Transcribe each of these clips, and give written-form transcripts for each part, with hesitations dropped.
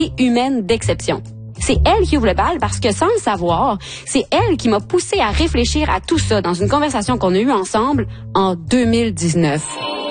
humaine d'exception. C'est elle qui ouvre le bal parce que sans le savoir, c'est elle qui m'a poussé à réfléchir à tout ça dans une conversation qu'on a eue ensemble en 2019.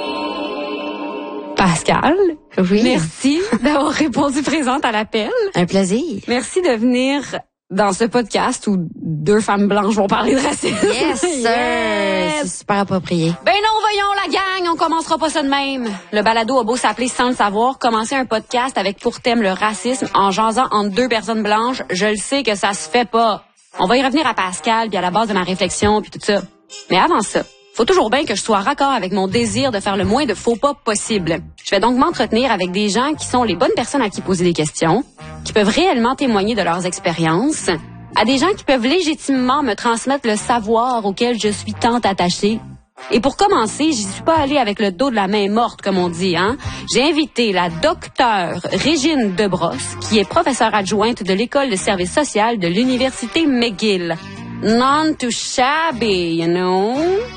Pascal, oui. Merci d'avoir répondu présente à l'appel. Un plaisir. Merci de venir dans ce podcast où deux femmes blanches vont parler de racisme. Yes, sir! Yes. C'est super approprié. Ben non, voyons la gang, on commencera pas ça de même. Le balado a beau s'appeler Sans le savoir, commencer un podcast avec pour thème le racisme en jasant entre deux personnes blanches, je le sais que ça se fait pas. On va y revenir à Pascal, puis à la base de ma réflexion, puis tout ça. Mais avant ça, faut toujours bien que je sois raccord avec mon désir de faire le moins de faux pas possible. Je vais donc m'entretenir avec des gens qui sont les bonnes personnes à qui poser des questions, qui peuvent réellement témoigner de leurs expériences, à des gens qui peuvent légitimement me transmettre le savoir auquel je suis tant attachée. Et pour commencer, j'y suis pas allée avec le dos de la main morte, comme on dit, hein. J'ai invité la docteure Régine Debrosse, qui est professeure adjointe de l'École de service social de l'Université McGill. None too shabby, you know.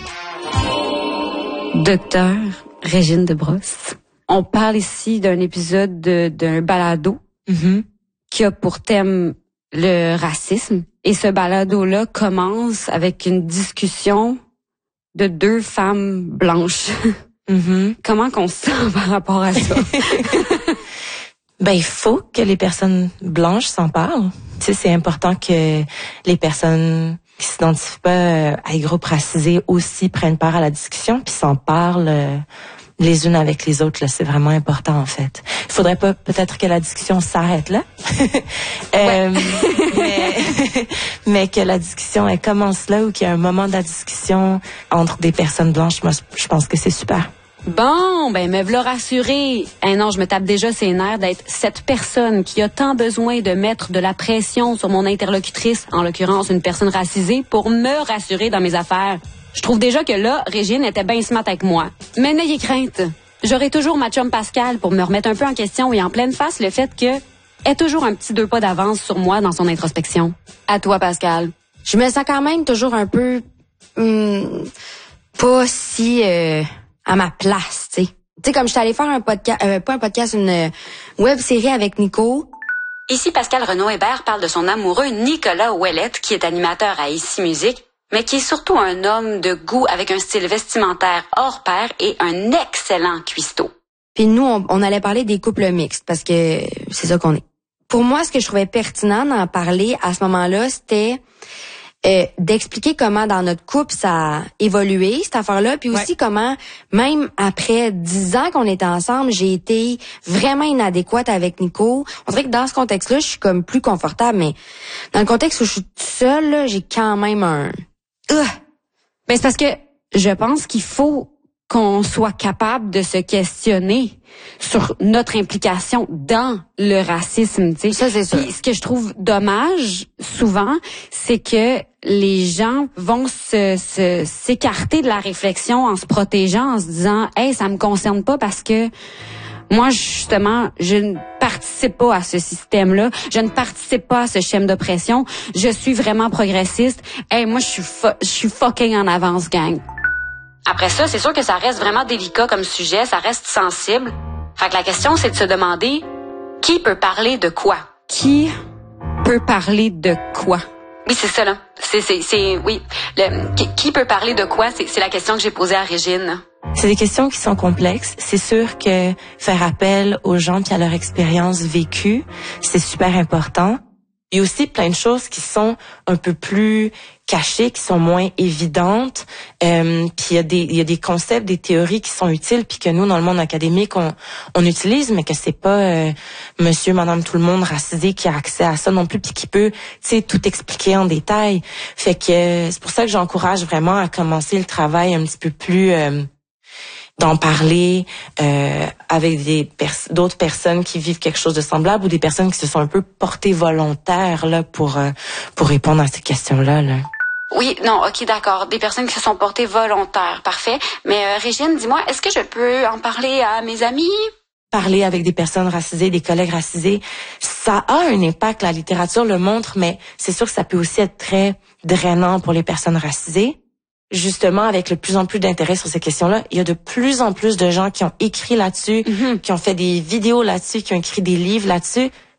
Docteur Régine Debrosse, on parle ici d'un épisode d'un balado qui a pour thème le racisme. Et ce balado-là commence avec une discussion de deux femmes blanches. Comment qu'on se sent par rapport à ça? Ben, il faut que les personnes blanches s'en parlent. Tu sais, c'est important que les personnes qui s'identifient pas à des groupes racisés aussi prennent part à la discussion puis s'en parlent les unes avec les autres. Là, c'est vraiment important, en fait. Il faudrait pas peut-être que la discussion s'arrête là. mais que la discussion elle commence là ou qu'il y a un moment de la discussion entre des personnes blanches, moi, je pense que c'est super. Bon, ben me v'là rassuré. Non, je me tape déjà ses nerfs d'être cette personne qui a tant besoin de mettre de la pression sur mon interlocutrice, en l'occurrence une personne racisée, pour me rassurer dans mes affaires. Je trouve déjà que là, Régine était bien smart avec moi. Mais n'ayez crainte. J'aurai toujours ma chum Pascal pour me remettre un peu en question et en pleine face le fait que est toujours un petit 2 pas d'avance sur moi dans son introspection. À toi, Pascal. Je me sens quand même toujours un peu pas si à ma place, tu sais. Tu sais, comme j'étais allée faire un podcast, pas un podcast, une web-série avec Nico. Ici, Pascal Renaud-Hébert parle de son amoureux Nicolas Ouellette, qui est animateur à Ici Musique, mais qui est surtout un homme de goût avec un style vestimentaire hors pair et un excellent cuistot. Puis nous, on allait parler des couples mixtes, parce que c'est ça qu'on est. Pour moi, ce que je trouvais pertinent d'en parler à ce moment-là, c'était d'expliquer comment dans notre couple ça a évolué, cette affaire-là, puis aussi comment, même après 10 ans qu'on était ensemble, j'ai été vraiment inadéquate avec Nico. On dirait que dans ce contexte-là, je suis comme plus confortable, mais dans le contexte où je suis toute seule, là, j'ai quand même un... Ben, c'est parce que je pense qu'il faut qu'on soit capable de se questionner sur notre implication dans le racisme, tu sais. Ça, c'est sûr. Puis, ce que je trouve dommage, souvent, c'est que les gens vont s'écarter de la réflexion en se protégeant, en se disant « Hey, ça me concerne pas parce que moi, justement, je ne participe pas à ce système-là. Je ne participe pas à ce schéma d'oppression. Je suis vraiment progressiste. Hey, moi, je suis fucking en avance, gang. » Après ça, c'est sûr que ça reste vraiment délicat comme sujet, ça reste sensible. Fait que la question, c'est de se demander qui peut parler de quoi? Qui peut parler de quoi? Oui, c'est ça, là. Oui. Qui peut parler de quoi? C'est la question que j'ai posée à Régine. C'est des questions qui sont complexes. C'est sûr que faire appel aux gens puis à leur expérience vécue, c'est super important. Il y a aussi plein de choses qui sont un peu plus cachées, qui sont moins évidentes. Puis il y a des concepts, des théories qui sont utiles, puis que nous, dans le monde académique, on utilise, mais que c'est pas monsieur, madame, tout le monde racisé qui a accès à ça non plus, puis qui peut, tu sais, tout expliquer en détail. Fait que c'est pour ça que j'encourage vraiment à commencer le travail un petit peu plus... d'en parler avec d'autres personnes qui vivent quelque chose de semblable ou des personnes qui se sont un peu portées volontaires là pour répondre à ces questions-là. Là. Oui, non, ok, d'accord. Des personnes qui se sont portées volontaires, parfait. Mais Régine, dis-moi, est-ce que je peux en parler à mes amis? Parler avec des personnes racisées, des collègues racisés, ça a un impact, la littérature le montre, mais c'est sûr que ça peut aussi être très drainant pour les personnes racisées. Justement, avec de plus en plus d'intérêt sur ces questions-là, il y a de plus en plus de gens qui ont écrit là-dessus, qui ont fait des vidéos là-dessus, qui ont écrit des livres là-dessus.